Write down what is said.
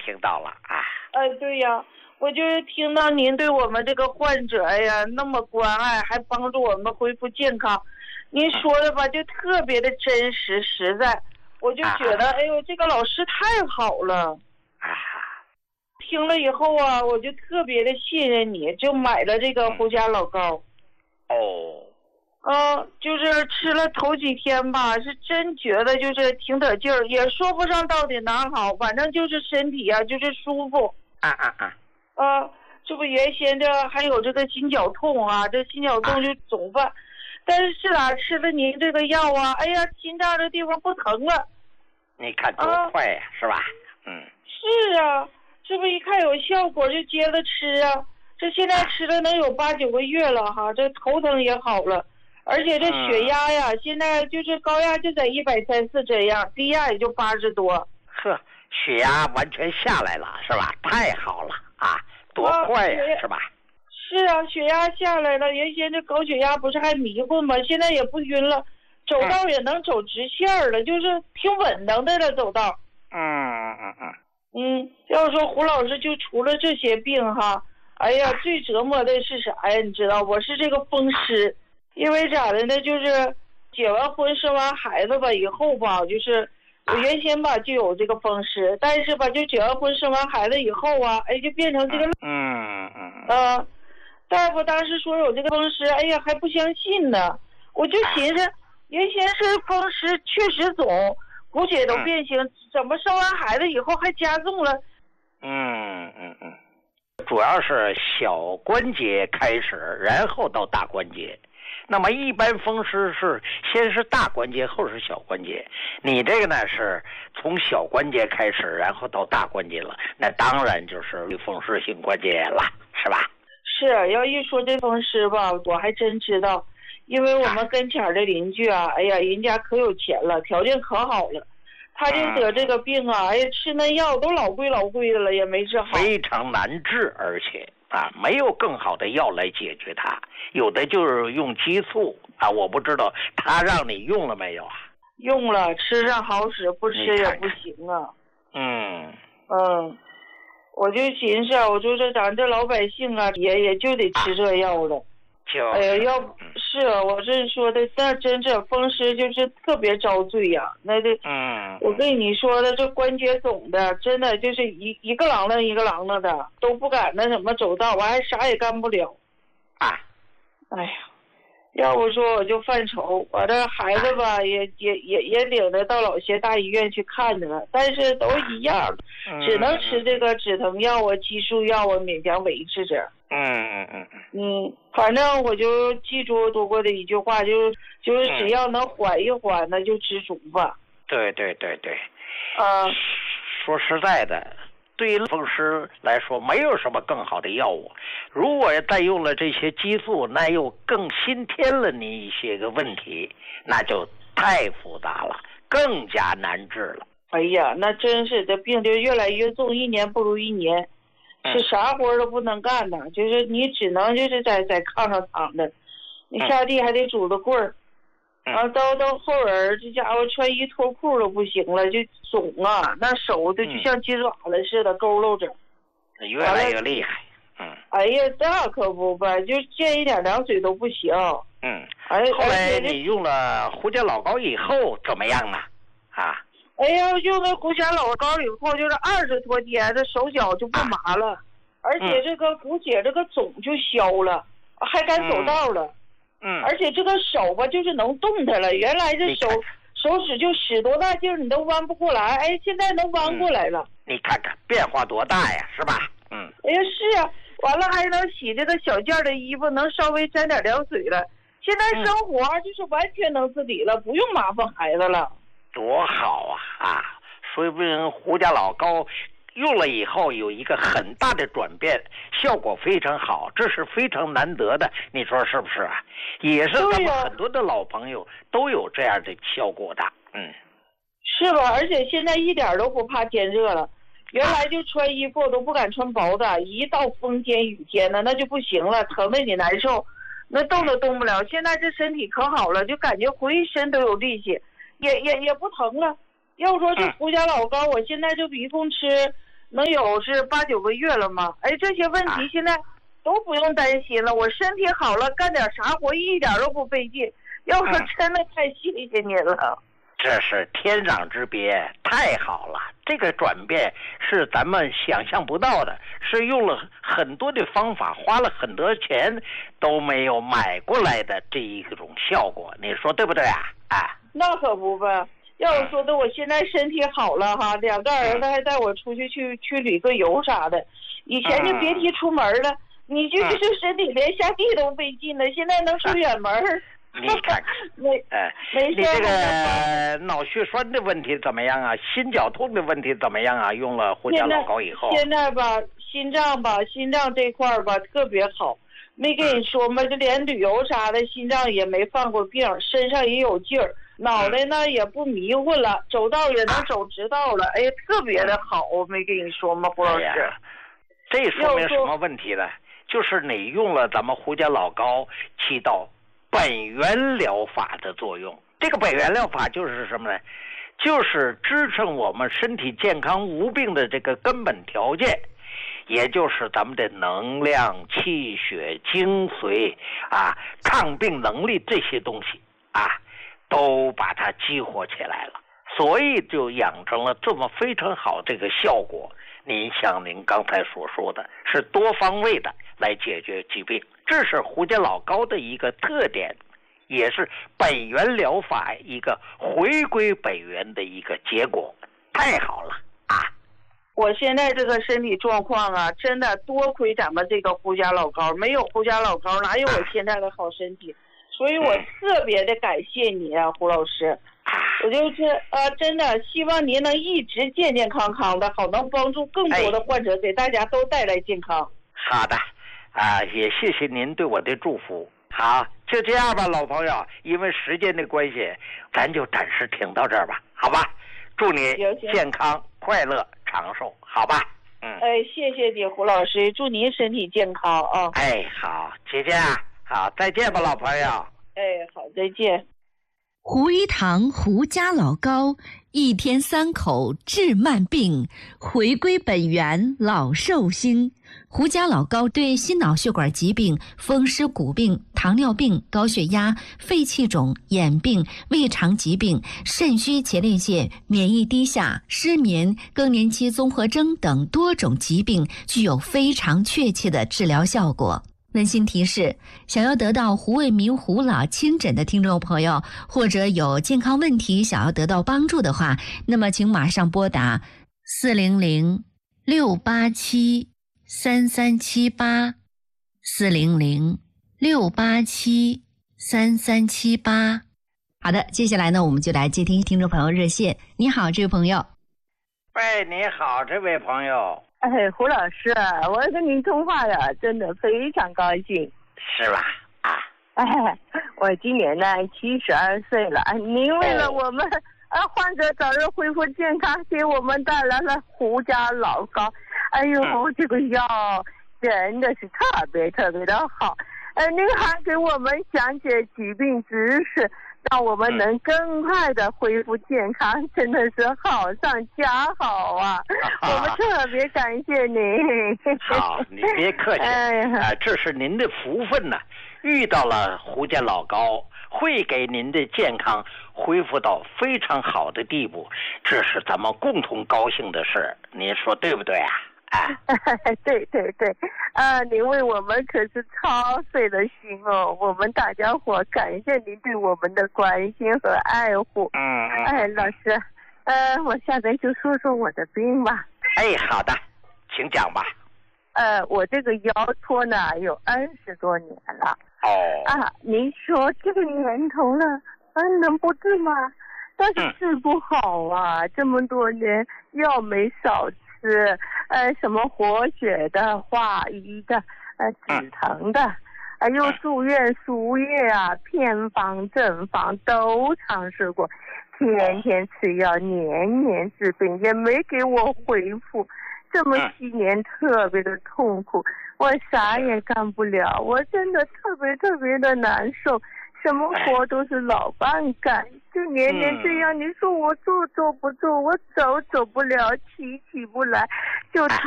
听到了啊。 对呀，我就是听到您对我们这个患者呀那么关爱，还帮助我们恢复健康，您说的吧就特别的真实实在，我就觉得哎呦这个老师太好了。听了以后啊，我就特别的信任你，就买了这个胡家老膏。就是吃了头几天吧，是真觉得就是挺得劲儿，也说不上到底哪好，反正就是身体啊就是舒服。这不原先这还有这个心绞痛啊，这心绞痛就总犯，但是吃了您这个药啊，哎呀，心脏这地方不疼了。 你看多快呀，是吧？ 是啊，这不一看有效果就接着吃啊，这现在吃了能有8、9个月了哈，这头疼也好了。而且这血压呀，现在就是高压就在130这样，低压也就80多。 血压完全下来了，是吧？太好了啊，多快呀，是吧？ 是啊，血压下来了，原先这高血压不是还迷糊吗？现在也不晕了，走道也能走直线了，就是挺稳当的了，走道。要说胡老师就除了这些病哈，哎呀，最折磨的是啥呀？你知道，我是这个风湿。因为咋的呢，就是结完婚生完孩子吧以后吧，就是我原先吧就有这个风湿，但是吧就结完婚生完孩子以后啊，哎就变成这个大夫当时说有这个风湿，哎呀还不相信呢，我就寻思原先是风湿确实肿，骨血都变形，怎么生完孩子以后还加重了？ 主要是小关节开始，然后到大关节。那么一般风湿是先是大关节，后是小关节。你这个呢是从小关节开始，然后到大关节了，那当然就是风湿性关节炎了，是吧？ 是，要一说这风湿吧，我还真知道，因为我们跟前的邻居啊，哎呀，人家可有钱了，条件可好了，他就得这个病啊，哎呀，吃那药都老贵的了，也没治好， 非常难治，而且没有更好的药来解决它，有的就是用激素我不知道他让你用了没有啊？ 用了，吃上好使，不吃也不行啊。我就寻思我就说咱这老百姓啊，也就得吃这药了。哎呀，要不是我这说的，那真是风湿就是特别遭罪呀。那这我跟你说的，这关节肿的，真的就是一个啷啷一个啷啷的，都不敢那什么走道，我还啥也干不了。哎呀，要不说我就犯愁，我这孩子吧，也领着到老协大医院去看着了，但是都一样，只能吃这个止疼药激素药勉强维持着。反正我就记住读过的一句话，就是只要能缓一缓，那就知足吧。 对。说实在的，对于风湿来说，没有什么更好的药物。如果再用了这些激素，那又更新添了你一些个问题，那就太复杂了，更加难治了。 哎呀，那真是这病就越来越重，一年不如一年。是啥活都不能干呢，就是你只能就是在炕上躺着，你下地还得拄着棍儿，到后儿这家伙穿衣脱裤都不行了，就肿啊，那手都就像鸡爪子似的佝偻着， 越来越厉害。 哎呀，那可不吧，就见一点凉水都不行。 后来你用了胡家老膏以后怎么样呢？ 哎呀，用了胡家老膏以后，就是20多天，这手脚就不麻了，而且这个骨血这个肿就消了，还敢走道了。而且这个手吧，就是能动弹了。原来这手指就使多大劲儿，你都弯不过来。哎，现在能弯过来了。 你看看变化多大呀，是吧？ 哎呀，是啊，完了还能洗这个小件的衣服，能稍微沾点凉水了。现在生活就是完全能自理了，不用麻烦孩子了。 多好啊！说不定胡家老膏用了以后有一个很大的转变，效果非常好，这是非常难得的，你说是不是啊？也是咱们很多的老朋友都有这样的效果的。 是吧？而且现在一点都不怕天热了，原来就穿衣服都不敢穿薄的，一到风天雨天呢，那就不行了，疼得你难受，那动都动不了。现在这身体可好了，就感觉浑身都有力气，也不疼了。要说这胡家老膏，我现在就一共吃能有是8、9个月了吗？哎，这些问题现在都不用担心了，我身体好了，干点啥活一点都不费劲。要说真的太谢谢你了。 这是天壤之别，太好了！这个转变是咱们想象不到的，是用了很多的方法，花了很多钱都没有买过来的这一种效果，你说对不对啊？ 那可不呗。要是说的我现在身体好了哈，2个儿子还带我出去旅个游啥的，以前就别提出门了，你这身体连下地都费劲了，现在能出远门。 你看看，你这个脑血栓的问题怎么样啊？心绞痛的问题怎么样啊？用了胡家老高以后， 现在吧，心脏这块吧特别好，没跟你说吗？就连旅游啥的，心脏也没犯过病，身上也有劲儿，脑袋呢也不迷糊了，走道也能走直道了，哎，特别的好，我没跟你说吗，胡老师？ 这说明什么问题呢？就是你用了咱们胡家老高起到本源疗法的作用。这个本源疗法就是什么呢？就是支撑我们身体健康无病的这个根本条件，也就是咱们的能量、气血、精髓抗病能力这些东西都把它激活起来了，所以就养成了这么非常好这个效果。您像您刚才所说的，是多方位的来解决疾病，这是胡家老高的一个特点，也是本源疗法一个回归本源的一个结果。太好了我现在这个身体状况真的多亏咱们这个胡家老高，没有胡家老高哪有我现在的好身体，所以我特别的感谢你胡老师。我就是真的希望您能一直健健康康的，好能帮助更多的患者，给大家都带来健康。 好的也谢谢您对我的祝福。好，就这样吧，老朋友，因为时间的关系，咱就暂时停到这儿吧，好吧？祝你健康快乐长寿，好吧？ 谢谢你胡老师，祝您身体健康啊。 好，姐姐好，再见吧，老朋友。 好，再见。 胡一堂胡家老高，1天3口治慢病，回归本源老寿星。胡家老高对心脑血管疾病、风湿骨病、糖尿病、高血压、肺气肿、眼病、胃肠疾病、肾虚前列腺、免疫低下、失眠、更年期综合征等多种疾病具有非常确切的治疗效果。温馨提示，想要得到胡卫民胡老亲诊的听众朋友，或者有健康问题想要得到帮助的话，那么请马上拨打400-687-3378 400-687-3378。好的，接下来呢，我们就来接听听众朋友热线。你好，这位朋友。 喂，你好，这位朋友。 胡老师，我跟您通话呀，真的非常高兴。 是吧？ 我今年呢72岁了，您为了我们患者早日恢复健康，给我们带来了胡家老高。这个药真的是特别特别的好。您还给我们讲解疾病知识，让我们能更快的恢复健康，真的是好上加好啊！我们特别感谢您。 好，你别客气，这是您的福分呢，遇到了胡家老高，会给您的健康恢复到非常好的地步，这是咱们共同高兴的事，您说对不对啊？ 对，您为我们可是操碎了心哦，我们大家伙感谢您对我们的关心和爱护。老师，我下边就说说我的病吧。 好的，请讲吧。 我这个腰托呢有20多年了。您说这个年头了，能不治吗？但是治不好啊，这么多年药没少吃，什么活血的、化瘀的、止疼的，又住院输液偏方正方都尝试过，天天吃药，年年治病，也没给我恢复。这么7年特别的痛苦，我啥也干不了，我真的特别特别的难受， 什么活都是老伴干，就年年这样。你说我做不做，我走不了，起不来，就他